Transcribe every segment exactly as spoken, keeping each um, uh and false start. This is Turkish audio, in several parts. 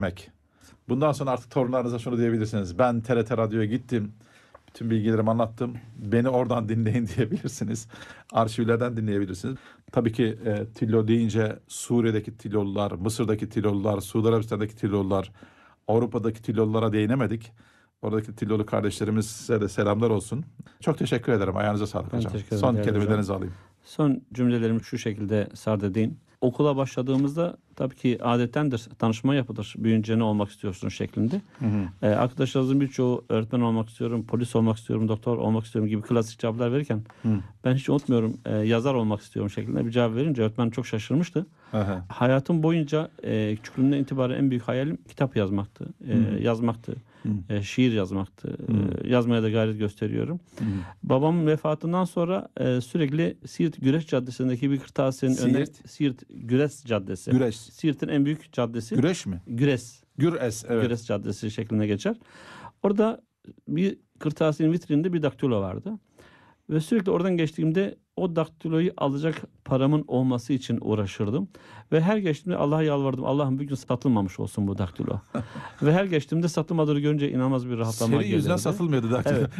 Bundan sonra artık torunlarınıza şunu diyebilirsiniz. Ben T R T Radyo'ya gittim. Bütün bilgilerimi anlattım. Beni oradan dinleyin diyebilirsiniz. Arşivlerden dinleyebilirsiniz. Tabii ki e, Tillo deyince Suriye'deki Tillolular, Mısır'daki Tillolular, Suudi Arabistan'daki Tillolular, Avrupa'daki Tillolulara değinemedik. Oradaki Tillolu kardeşlerimize de selamlar olsun. Çok teşekkür ederim. Ayağınıza sağlık Ben hocam. teşekkür ederim Son değerli kelimelerinizi hocam. alayım. Son cümlelerimi şu şekilde sarf edeyim. Okula başladığımızda tabii ki adettendir, tanışma yapılır. Büyüyünce ne olmak istiyorsun şeklinde. Hı hı. Ee, arkadaşlarımızın birçoğu öğretmen olmak istiyorum, polis olmak istiyorum, doktor olmak istiyorum gibi klasik cevaplar verirken Hı. ben hiç unutmuyorum e, yazar olmak istiyorum şeklinde bir cevap verince öğretmen çok şaşırmıştı. Aha. Hayatım boyunca e, küçüklüğümden itibaren en büyük hayalim kitap yazmaktı. E, Hı. yazmaktı. Hı. E, şiir yazmaktı. Hı. E, yazmaya da gayret gösteriyorum. Hı. Babamın vefatından sonra e, sürekli Siirt Güreş Caddesi'ndeki bir kırtasiyenin önüne Siirt? Siirt Güreş Caddesi. Güreş. Siirt'in en büyük caddesi. Güreş mi? Güres. Güres, evet. Güres Caddesi şeklinde geçer. Orada bir kırtasiyenin vitrininde bir daktilo vardı. Ve sürekli oradan geçtiğimde o daktiloyu alacak paramın olması için uğraşırdım. Ve her geçtiğimde Allah'a yalvardım. Allah'ım bugün satılmamış olsun bu daktilo. Ve her geçtiğimde satılmadığını görünce inanılmaz bir rahatlama Senin gelirdi. yüzünden satılmıyordu daktilo. Evet.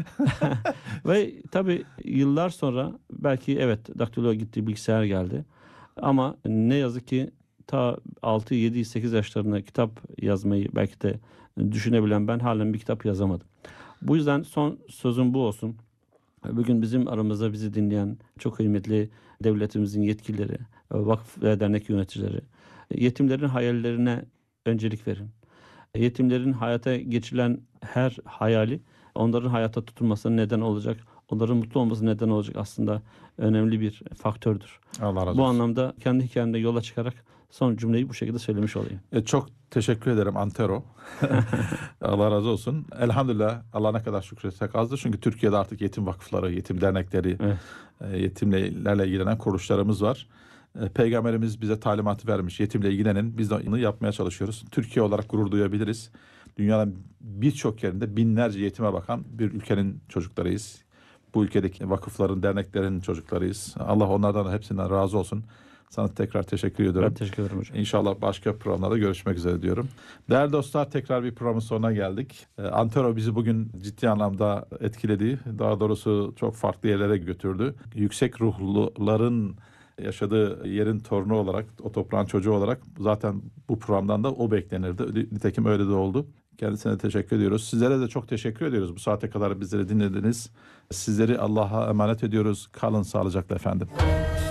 Ve tabii yıllar sonra belki evet daktilo gitti, bilgisayar geldi. Ama ne yazık ki ta altı yedi sekiz yaşlarında kitap yazmayı belki de düşünebilen ben halen bir kitap yazamadım. Bu yüzden son sözüm bu olsun. Bugün bizim aramızda bizi dinleyen çok kıymetli devletimizin yetkilileri, vakıf ve dernek yöneticileri, yetimlerin hayallerine öncelik verin. Yetimlerin hayata geçirilen her hayali onların hayata tutulmasına neden olacak, onların mutlu olmasına neden olacak aslında önemli bir faktördür. Allah razı olsun. Bu anlamda kendi hikayemde yola çıkarak son cümleyi bu şekilde söylemiş olayım. E, çok teşekkür ederim Antero. Allah razı olsun. Elhamdülillah, Allah ne kadar şükretsek azdır. Çünkü Türkiye'de artık yetim vakıfları, yetim dernekleri, Evet. e, yetimlerle ilgilenen kuruluşlarımız var. E, Peygamberimiz bize talimatı vermiş. Yetimle ilgilenin. Biz de onu yapmaya çalışıyoruz. Türkiye olarak gurur duyabiliriz. Dünyanın birçok yerinde binlerce yetime bakan bir ülkenin çocuklarıyız. Bu ülkedeki vakıfların, derneklerin çocuklarıyız. Allah onlardan da hepsinden razı olsun. Sana tekrar teşekkür ediyorum. Ben teşekkür ederim hocam. İnşallah başka programlarda görüşmek üzere diyorum. Değerli dostlar, tekrar bir programın sonuna geldik. Ee, Antero bizi bugün ciddi anlamda etkiledi. Daha doğrusu çok farklı yerlere götürdü. Yüksek ruhluların yaşadığı yerin torunu olarak, o toprağın çocuğu olarak zaten bu programdan da o beklenirdi. Nitekim öyle de oldu. Kendisine teşekkür ediyoruz. Sizlere de çok teşekkür ediyoruz. Bu saate kadar bizleri dinlediniz. Sizleri Allah'a emanet ediyoruz. Kalın sağlıcakla efendim.